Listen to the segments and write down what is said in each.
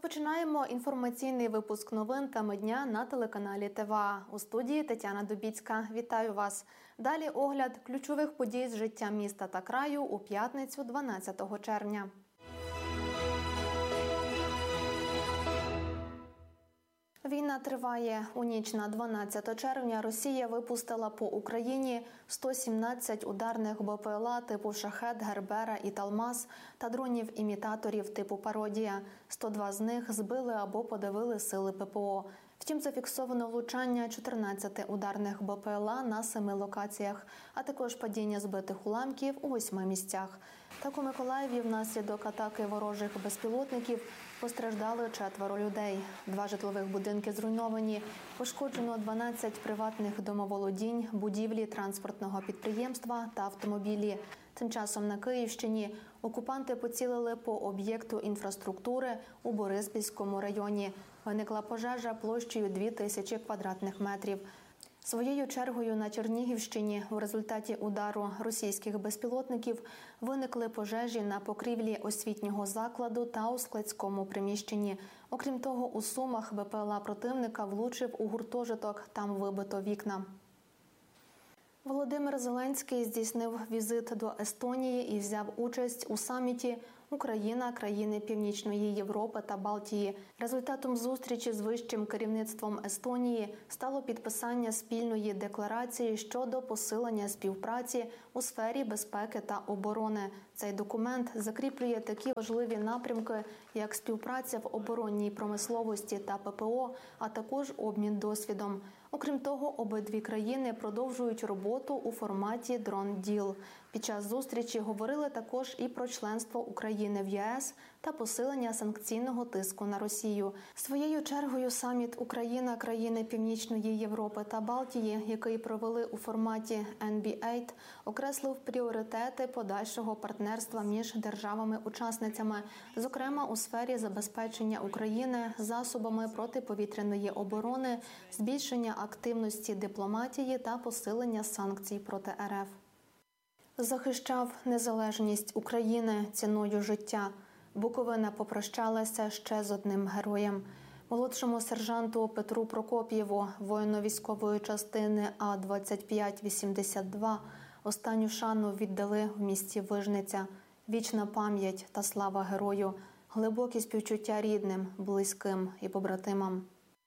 Розпочинаємо інформаційний випуск новин теми дня на телеканалі ТВА. У студії Тетяна Дубіцька. Вітаю вас. Далі огляд ключових подій з життя міста та краю у п'ятницю 12 червня. Війна триває. У ніч на 12 червня Росія випустила по Україні 117 ударних БПЛА типу «Шахед», «Гербера» і «Талмаз» та дронів-імітаторів типу «Пародія». 102 з них збили або подавили сили ППО. Втім, зафіксовано влучання 14 ударних БПЛА на 7 локаціях, а також падіння збитих уламків у 8 місцях. Так у Миколаєві внаслідок атаки ворожих безпілотників постраждали 4 людей. 2 житлових будинки зруйновані, пошкоджено 12 приватних домоволодінь, будівлі транспортного підприємства та автомобілі. Тим часом на Київщині окупанти поцілили по об'єкту інфраструктури у Бориспільському районі. Виникла пожежа площею 2000 квадратних метрів. Своєю чергою на Чернігівщині в результаті удару російських безпілотників виникли пожежі на покрівлі освітнього закладу та у складському приміщенні. Окрім того, у Сумах БПЛА противника влучив у гуртожиток, там вибито вікна. Володимир Зеленський здійснив візит до Естонії і взяв участь у саміті «Україна – країни Північної Європи та Балтії». Результатом зустрічі з вищим керівництвом Естонії стало підписання спільної декларації щодо посилення співпраці у сфері безпеки та оборони. Цей документ закріплює такі важливі напрямки, як співпраця в оборонній промисловості та ППО, а також обмін досвідом. Окрім того, обидві країни продовжують роботу у форматі «Дрон-діл». Під час зустрічі говорили також і про членство України в ЄС та посилення санкційного тиску на Росію. Своєю чергою саміт «Україна – країни Північної Європи та Балтії», який провели у форматі NB8, окреслив пріоритети подальшого партнерства між державами-учасницями, зокрема у сфері забезпечення України засобами протиповітряної оборони, збільшення активності дипломатії та посилення санкцій проти РФ. Захищав незалежність України ціною життя. Буковина попрощалася ще з одним героєм. Молодшому сержанту Петру Прокоп'єву, воїну військової частини А-2582, останню шану віддали в місті Вижниця. Вічна пам'ять та слава герою, глибокі співчуття рідним, близьким і побратимам.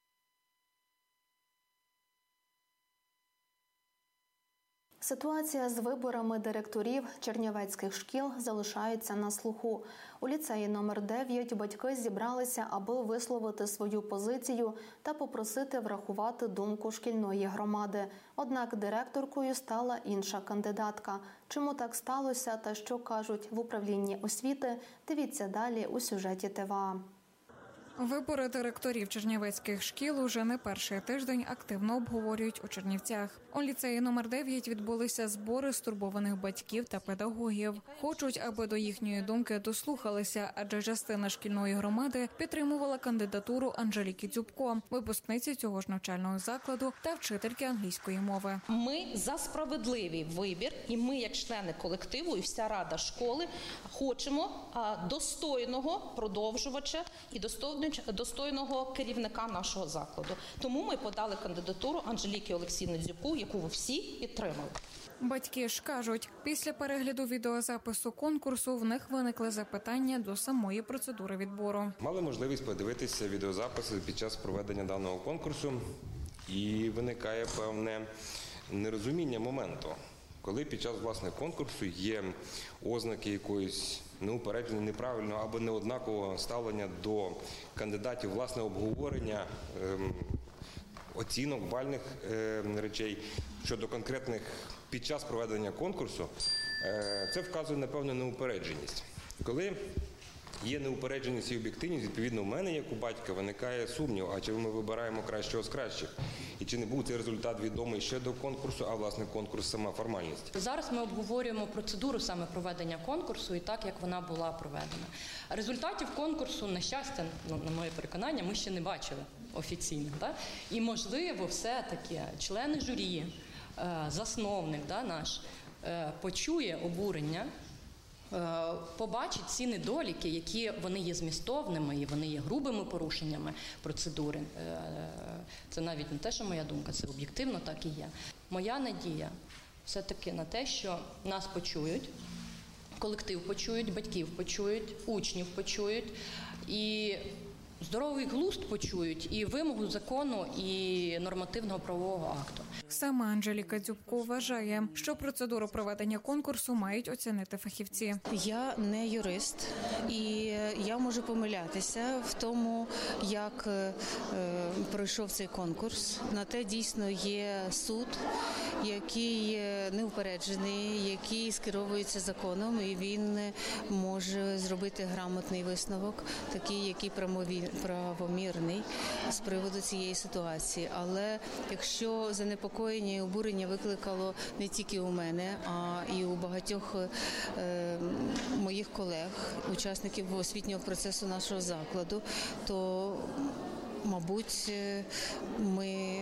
Ситуація з виборами директорів чернівецьких шкіл залишається на слуху. У ліцеї номер 9 батьки зібралися, аби висловити свою позицію та попросити врахувати думку шкільної громади. Однак директоркою стала інша кандидатка. Чому так сталося та що кажуть в управлінні освіти, дивіться далі у сюжеті ТВА. Вибори директорів чернівецьких шкіл уже не перший тиждень активно обговорюють у Чернівцях. У ліцеї номер 9 відбулися збори стурбованих батьків та педагогів. Хочуть, аби до їхньої думки дослухалися, адже частина шкільної громади підтримувала кандидатуру Анжеліки Дзюбко, випускниці цього ж навчального закладу та вчительки англійської мови. Ми за справедливий вибір, і ми, як члени колективу, і вся рада школи, хочемо достойного продовжувача і достойного керівника нашого закладу. Тому ми подали кандидатуру Анжеліки Олексіївни Дзюбко, яку ви всі підтримали. Батьки ж кажуть, після перегляду відеозапису конкурсу в них виникли запитання до самої процедури відбору. Мали можливість подивитися відеозаписи під час проведення даного конкурсу, і виникає певне нерозуміння моменту. Коли під час, власне, конкурсу є ознаки якоїсь неупередженої, неправильного або неоднакового ставлення до кандидатів, власне, обговорення оцінок, бальних речей щодо конкретних під час проведення конкурсу, це вказує на певну неупередженість. Коли є неупередженість і об'єктивність, відповідно, в мене, як у батька, виникає сумнів, а чи ми вибираємо кращого з кращих? І чи не був цей результат відомий ще до конкурсу, а, власне, конкурс – сама формальність? Зараз ми обговорюємо процедуру саме проведення конкурсу і так, як вона була проведена. Результатів конкурсу, на щастя, на моє переконання, ми ще не бачили офіційно. Да? І, можливо, все-таки члени журі, засновник наш, почує обурення побачить ці недоліки, які вони є змістовними і вони є грубими порушеннями процедури. Це навіть не те, що моя думка, це об'єктивно так і є. Моя надія все-таки на те, що нас почують, колектив почують, батьків почують, учнів почують і здоровий глузд почують, і вимогу закону, і нормативного правового акту. Сама Анжеліка Дзюбко вважає, що процедуру проведення конкурсу мають оцінити фахівці. Я не юрист, і я можу помилятися в тому, як пройшов цей конкурс. На те дійсно є суд, який неупереджений, який скеровується законом, і він може зробити грамотний висновок, такий, який правомірний з приводу цієї ситуації. Але якщо занепокоєння і обурення викликало не тільки у мене, а і у багатьох моїх колег, учасників освітнього процесу нашого закладу, то, мабуть, ми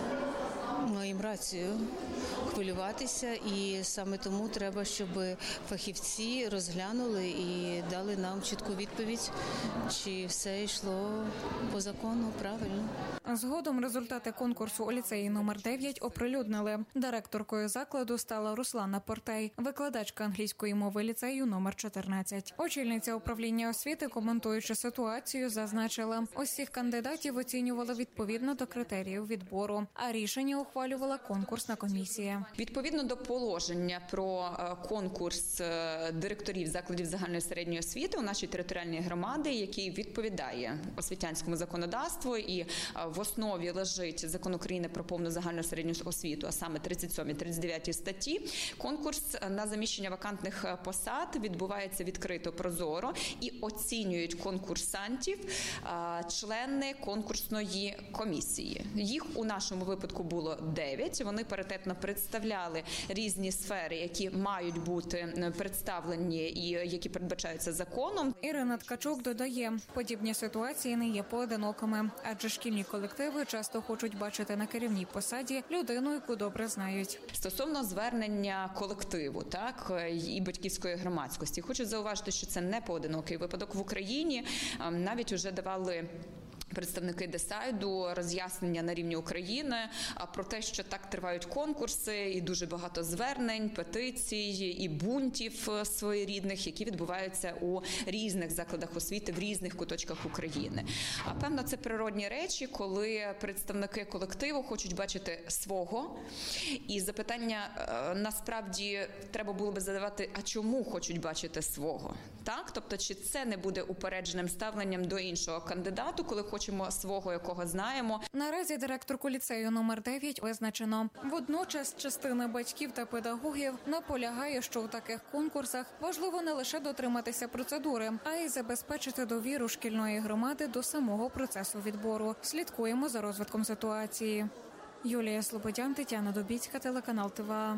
маємо рацію хвилюватися, і саме тому треба, щоб фахівці розглянули і дали нам чітку відповідь, чи все йшло по закону правильно. Згодом результати конкурсу у ліцеї номер 9 оприлюднили. Директоркою закладу стала Руслана Портей, викладачка англійської мови ліцею номер 14. Очільниця управління освіти, коментуючи ситуацію, зазначила, усіх кандидатів оцінювали відповідно до критеріїв відбору, а рішення ухвалювала конкурсна комісія. Відповідно до положення про конкурс директорів закладів загальної середньої освіти у нашій територіальній громаді, який відповідає освітянському законодавству, і в основі лежить Закон України про повну загальну середню освіту, а саме 37-39 статті, конкурс на заміщення вакантних посад відбувається відкрито, прозоро, і оцінюють конкурсантів члени конкурсної комісії. Їх у нашому випадку було 9. Вони паритетно представляли різні сфери, які мають бути представлені і які передбачаються законом. Ірина Ткачук додає, подібні ситуації не є поодинокими, адже шкільні колективи часто хочуть бачити на керівній посаді людину, яку добре знають. Стосовно звернення колективу, так, і батьківської громадськості, хочу зауважити, що це не поодинокий випадок в Україні. Навіть уже давали представники Десайду роз'яснення на рівні України про те, що так тривають конкурси, і дуже багато звернень, петицій і бунтів своєрідних, які відбуваються у різних закладах освіти в різних куточках України. А певно, це природні речі, коли представники колективу хочуть бачити свого, і запитання насправді треба було би задавати, а чому хочуть бачити свого? Так? Тобто, чи це не буде упередженим ставленням до іншого кандидату, коли хочемо свого, якого знаємо. Наразі директорку ліцею номер 9 визначено. Водночас частина батьків та педагогів наполягає, що у таких конкурсах важливо не лише дотриматися процедури, а й забезпечити довіру шкільної громади до самого процесу відбору. Слідкуємо за розвитком ситуації. Юлія Слободян, Тетяна Дубіцька, телеканал ТВА.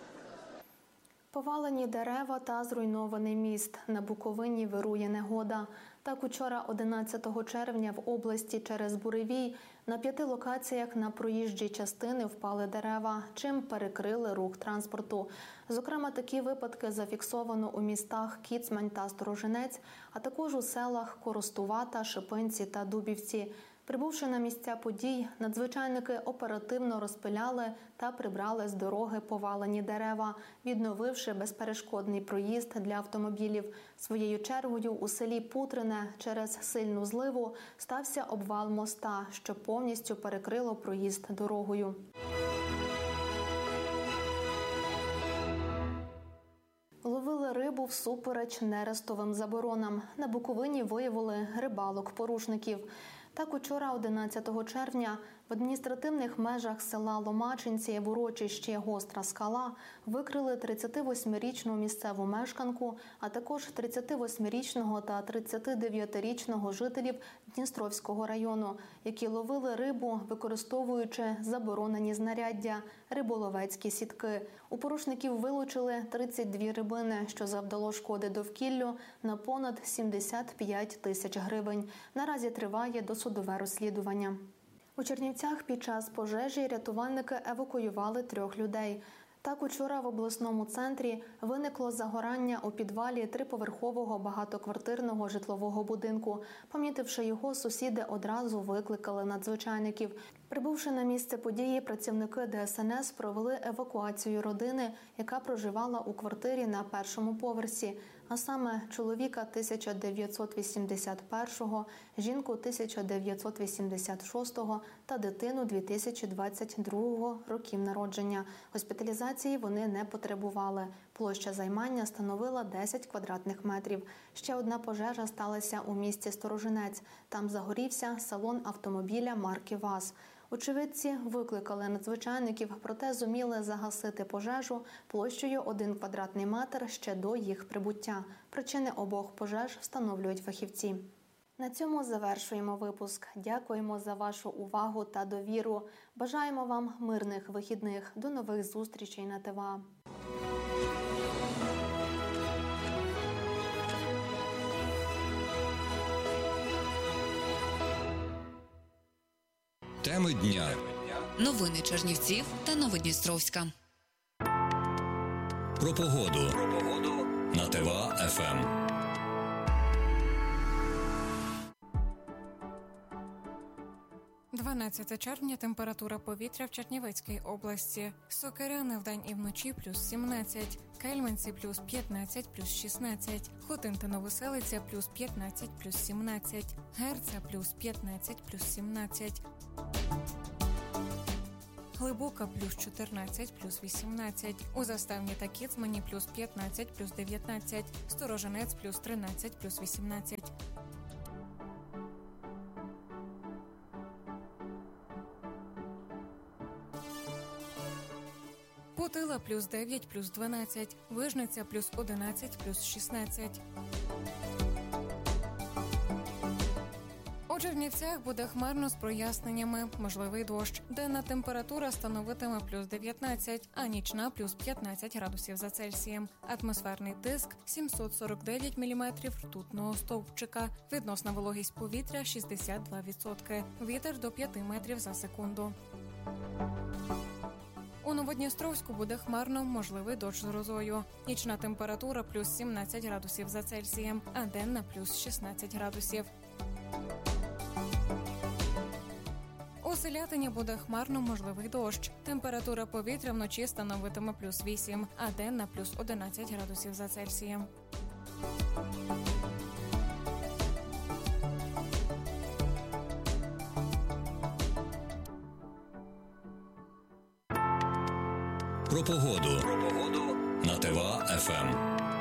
Повалені дерева та зруйнований міст. На Буковині вирує негода. Так, учора, 11 червня, в області через буревій на 5 локаціях на проїжджій частини впали дерева, чим перекрили рух транспорту. Зокрема, такі випадки зафіксовано у містах Кіцмань та Сторожинець, а також у селах Коростувата, Шипинці та Дубівці. Прибувши на місця подій, надзвичайники оперативно розпиляли та прибрали з дороги повалені дерева, відновивши безперешкодний проїзд для автомобілів. Своєю чергою у селі Путрине через сильну зливу стався обвал моста, що повністю перекрило проїзд дорогою. Ловили рибу всупереч нерестовим заборонам. На Буковині виявили рибалок-порушників. Так, учора, 11 червня, в адміністративних межах села Ломачинці в урочищі Гостра Скала викрили 38-річну місцеву мешканку, а також 38-річного та 39-річного жителів Дністровського району, які ловили рибу, використовуючи заборонені знаряддя – риболовецькі сітки. У порушників вилучили 32 рибини, що завдало шкоди довкіллю на понад 75 тисяч гривень. Наразі триває досудове розслідування. У Чернівцях під час пожежі рятувальники евакуювали 3 людей. Так, учора в обласному центрі виникло загорання у підвалі триповерхового багатоквартирного житлового будинку. Помітивши його, сусіди одразу викликали надзвичайників. Прибувши на місце події, працівники ДСНС провели евакуацію родини, яка проживала у квартирі на першому поверсі, а саме чоловіка 1981-го, жінку 1986-го та дитину 2022 років народження. Госпіталізації вони не потребували. Площа займання становила 10 квадратних метрів. Ще одна пожежа сталася у місті Сторожинець. Там загорівся салон автомобіля марки ВАЗ. Очевидці викликали надзвичайників, проте зуміли загасити пожежу площею 1 квадратний метр ще до їх прибуття. Причини обох пожеж встановлюють фахівці. На цьому завершуємо випуск. Дякуємо за вашу увагу та довіру. Бажаємо вам мирних вихідних. До нових зустрічей на ТВА. Теми дня. Новини Чернівців та Новодністровська. Про погоду. На ТВА-ФМ. 12 червня, температура повітря в Чернівецькій області. Сокиряни вдень і вночі плюс 17, Кельменці плюс 15, плюс 16, Хотин та Новоселиця плюс 15, плюс 17, Герця плюс 15, плюс 17, Глибока плюс 14, плюс 18, у Заставні та Кіцмані плюс 15, плюс 19, Сторожинець плюс 13, плюс 18. Путила плюс 9, плюс 12, Вижниця плюс 11, плюс 16. У Чернівцях буде хмарно з проясненнями, можливий дощ. Денна температура становитиме плюс 19, а нічна плюс 15 градусів за Цельсієм. Атмосферний тиск 749 міліметрів ртутного стовпчика. Відносна вологість повітря 62%. Вітер до 5 метрів за секунду. У Новодністровську буде хмарно, можливий дощ з грозою. Нічна температура плюс 17 градусів за Цельсієм, а денна плюс 16 градусів. У Селятині буде хмарно, можливий дощ. Температура повітря вночі становитиме плюс 8, а денна плюс 11 градусів за Цельсієм. Про погоду. На ТВА-ФМ.